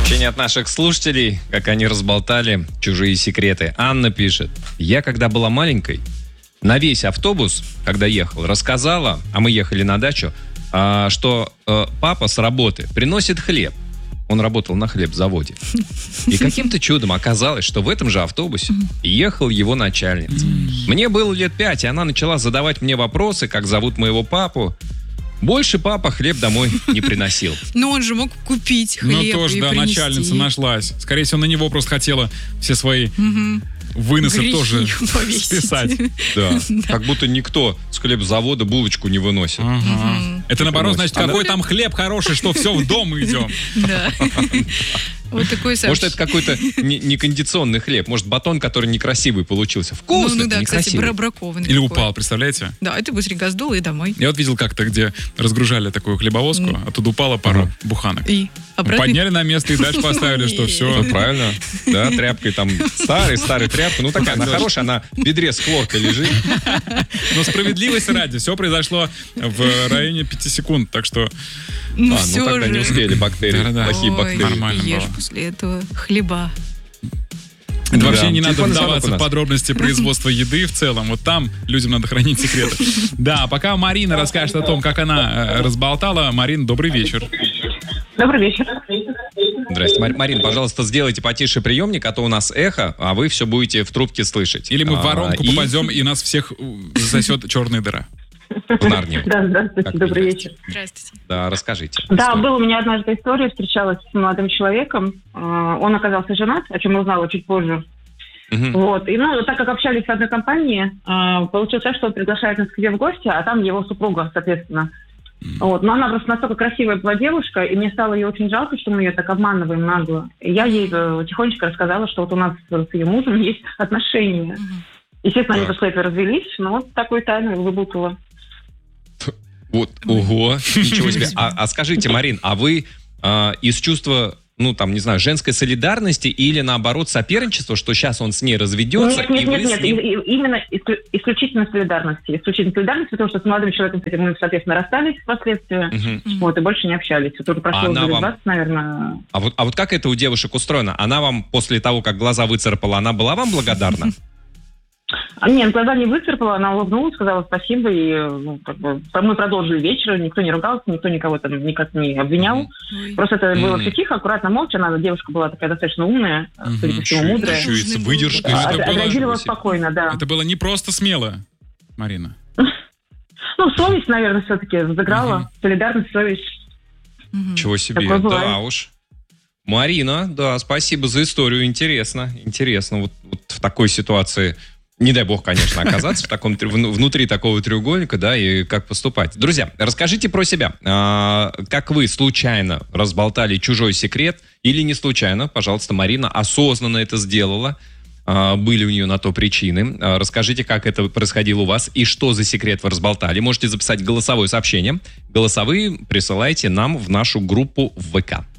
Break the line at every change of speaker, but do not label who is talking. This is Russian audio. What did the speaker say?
Сообщение от наших слушателей, как они разболтали чужие секреты. Анна пишет: я, когда была маленькой, на весь автобус, когда ехал, рассказала, а мы ехали на дачу, что папа с работы приносит хлеб. Он работал на хлебзаводе. И каким-то чудом оказалось, что в этом же автобусе ехал его начальница. Мне было лет 5, и она начала задавать мне вопросы, как зовут моего папу. Больше папа хлеб домой не приносил.
Но он же мог купить хлеб и
тоже, да,
принести.
начальница нашлась. Скорее всего, на него просто хотела все свои выносы
Грехи
тоже
повесить.
списать.
Да. Как будто никто с хлебзавода булочку не выносит.
Это наоборот, значит, какой там хлеб хороший, что все в дом идем.
Да. Вот такой сообщение.
Может, это какой-то некондиционный хлеб. Может, батон, который некрасивый получился. Вкусный,
Ну да, кстати,
некрасивый.
бракованный.
Или
такой.
упал, представляете?
Да, это быстренько сдул и домой.
Я вот видел как-то, где разгружали такую хлебовозку, оттуда упала пару буханок.
И обратно.
Подняли на место и дальше поставили, что все.
Ну, правильно. Да, тряпкой там старый тряпка. Ну, такая, она хорошая, она в ведре с хлоркой лежит.
Но справедливости ради, все произошло в районе 5 секунд, так что...
Ну,
Ну
все
тогда
же.
не успели бактерии,
Да-да-да.
плохие
Ой,
бактерии.
Нормально
ешь
было.
после этого хлеба.
Это вообще не надо
Телефонный звонок
вдаваться
у
в
нас.
подробности производства еды в целом. Вот там людям надо хранить секреты. Да, пока Марина расскажет о том, как она разболтала. Марин, добрый вечер.
Добрый вечер.
Здрасте. Марин, пожалуйста, сделайте потише приемник, а то у нас эхо, а вы все будете в трубке слышать.
Или мы в воронку
и
попадем, и нас всех засосет черная дыра.
в Нарнию.
Да, здравствуйте,
Как
добрый
понимаете.
вечер.
Здравствуйте.
Да, расскажите.
Да,
историю.
была у меня однажды история, встречалась с молодым человеком. Он оказался женат, о чем я узнала чуть позже.
Мгм.
Вот. И, ну, так как общались в одной компании, получилось так, что он приглашает нас к себе в гости, а там его супруга, соответственно. Вот. Но она просто настолько красивая была девушка, и мне стало ее очень жалко, что мы ее так обманываем нагло. И я ей тихонечко рассказала, что вот у нас с ее мужем есть отношения. Естественно, они
Так.
после этого развелись, но вот такой тайну выболтала.
Вот, ого, ничего себе. А скажите, Марин, а вы из чувства, ну, там, не знаю, женской солидарности или, наоборот, соперничества, что сейчас он с ней разведется, и вы с ним...
Именно исключительно солидарности. Исключительно солидарности, потому что с молодым человеком, кстати, мы, соответственно, расстались впоследствии,
Мгм.
вот, и больше не общались. Вот уже прошло
Она
лет
вам-
20, наверное.
А вот как это у девушек устроено? Она вам после того, как глаза выцарапала, она была вам благодарна?
Нет, глаза не выцарапала, она улыбнулась, сказала спасибо, и ну, как бы, мы продолжили вечер, никто не ругался, никто никого там никак не обвинял.
Ой.
Просто это было
Мгм.
все тихо, аккуратно, молча. Она, девушка была такая достаточно умная, судя по всему, мудрая.
Еще и с выдержкой.
Это было-
Отреагировала спокойно, да.
Это было не просто смело, Марина.
Ну, совесть, наверное, все-таки взыграла. Солидарность, совесть.
Чего себе,
Такое бывает.
да уж. Марина, да, спасибо за историю, интересно. Вот в такой ситуации, не дай бог, конечно, оказаться в таком, внутри такого треугольника, да, и как поступать. Друзья, расскажите про себя. Как вы случайно разболтали чужой секрет или не случайно? Пожалуйста, Марина осознанно это сделала. Были у нее на то причины. Расскажите, как это происходило у вас и что за секрет вы разболтали. Можете записать голосовое сообщение. Голосовые присылайте нам в нашу группу в ВК.